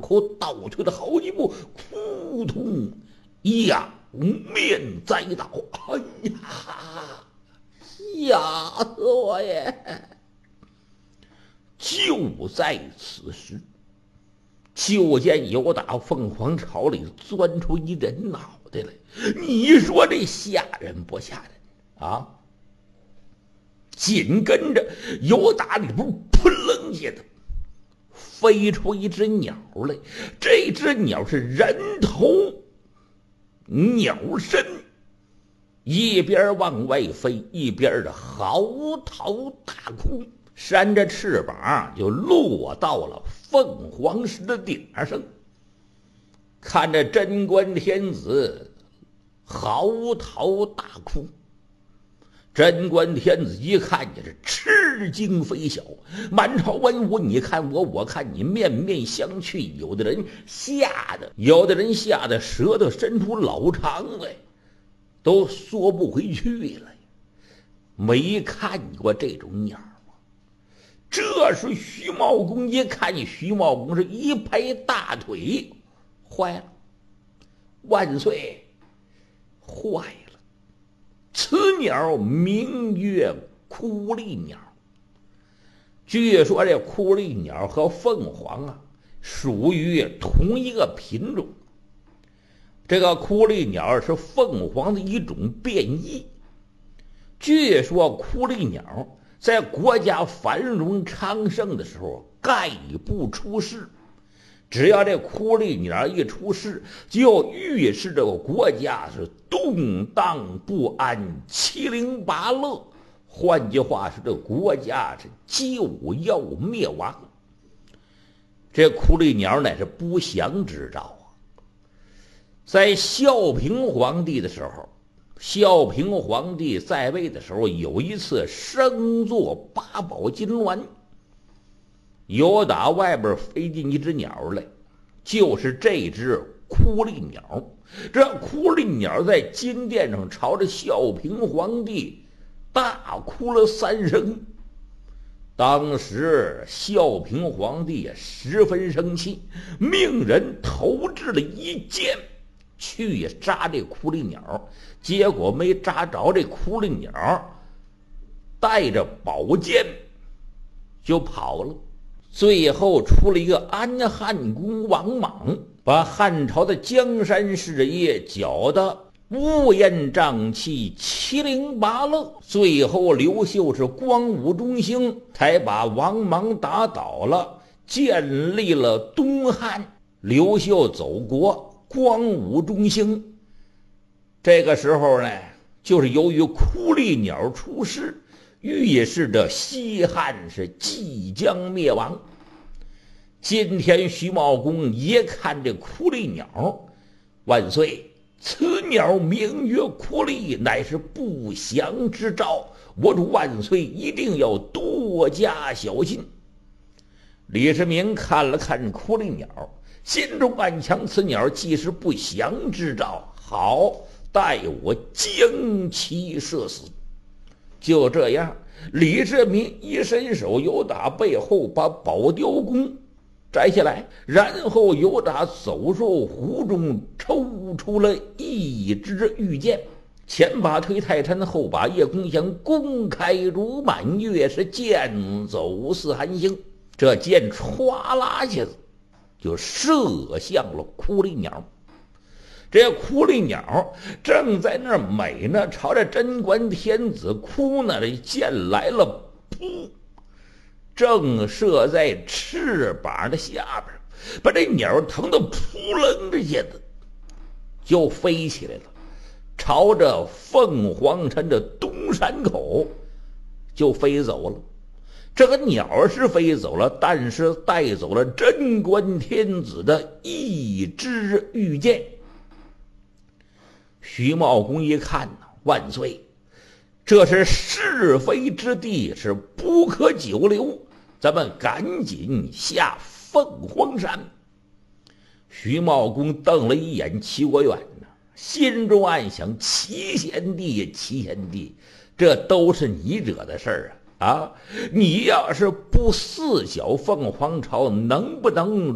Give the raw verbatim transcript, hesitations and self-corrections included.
后倒退了好几步，扑通，仰面栽倒。哎呀，吓死我耶！就在此时，就见有打凤凰巢里钻出一人脑袋来。你说这吓人不吓人啊？紧跟着有打里边扑棱一下的飞出一只鸟来，这只鸟是人头鸟身，一边往外飞，一边的嚎啕大哭，扇着翅膀就落到了凤凰石的顶上。看着贞观天子嚎啕大哭，贞观天子一看也是吃惊非小，满朝文武你看我我看你，面面相觑，有的人吓得有的人吓得舌头伸出老长来，都缩不回去了。没看过这种鸟吗？这时徐茂公一看，徐茂公是一拍大腿，坏了，万岁，坏了！此鸟名曰枯栗鸟。据说这枯栗鸟和凤凰啊属于同一个品种。这个枯栗鸟是凤凰的一种变异。据说枯栗鸟在国家繁荣昌盛的时候概不出世，只要这枯栗鸟一出世，就预示这个国家是动荡不安，七零八落。换句话说，这个国家是就要灭亡。这枯栗鸟乃是不祥之兆啊！在孝平皇帝的时候，孝平皇帝在位的时候，有一次升座八宝金銮，有打外边飞进一只鸟来，就是这只枯栗鸟。这枯栗鸟在金殿上朝着孝平皇帝大哭了三声。当时孝平皇帝也十分生气，命人投掷了一箭去扎这枯栗鸟，结果没扎着，这枯栗鸟带着宝剑就跑了。最后出了一个安汉公王莽，把汉朝的江山事业搅得乌烟瘴气，七零八落。最后刘秀是光武中兴，才把王莽打倒了，建立了东汉。刘秀走国，光武中兴。这个时候呢，就是由于枯栗鸟出世，预示着西汉是即将灭亡。今天徐茂公一看这枯栗鸟，万岁，此鸟名曰枯栗，乃是不祥之兆，我主万岁一定要多加小心。李世民看了看枯栗鸟，心中暗想，此鸟既是不祥之兆，好，待我将其射死。就这样，李世民一伸手，由打背后把宝雕弓摘下来，然后由打走兽壶中抽出了一支玉剑，前把推泰山，后把叶公香，弓开如满月，是剑走似寒星。这剑歘啦一下子就射向了枯栗鸟。这枯栗鸟正在那儿美呢，朝着贞观天子哭呢，这剑来了，噗，正射在翅膀的下边，把这鸟疼得扑棱着一子就飞起来了，朝着凤凰山的东山口就飞走了。这个鸟是飞走了，但是带走了贞观天子的一支玉剑。徐茂公一看呢，万岁，这是是非之地，是不可久留，咱们赶紧下凤凰山。徐茂公瞪了一眼齐国远呢，心中暗想，齐贤弟齐贤弟，这都是你惹的事儿啊！啊，你要是不四小凤凰巢，能不能